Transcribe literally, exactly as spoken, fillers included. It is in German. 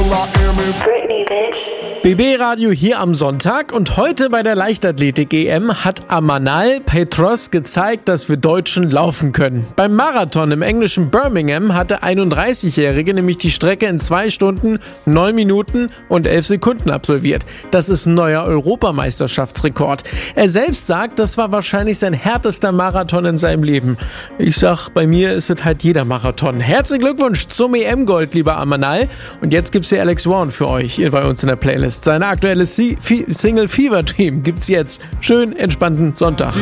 Britney, bitch. B B-Radio hier am Sonntag und heute bei der Leichtathletik-E M hat Amanal Petros gezeigt, dass wir Deutschen laufen können. Beim Marathon im englischen Birmingham hat der einunddreißigjährige nämlich die Strecke in zwei Stunden, neun Minuten und elf Sekunden absolviert. Das ist ein neuer Europameisterschaftsrekord. Er selbst sagt, das war wahrscheinlich sein härtester Marathon in seinem Leben. Ich sag, bei mir ist es halt jeder Marathon. Herzlichen Glückwunsch zum E M-Gold, lieber Amanal. Und jetzt gibt's hier Alex Warren für euch bei uns in der Playlist. Seine aktuelle Single Fever Dream gibt's jetzt. Schön entspannten Sonntag.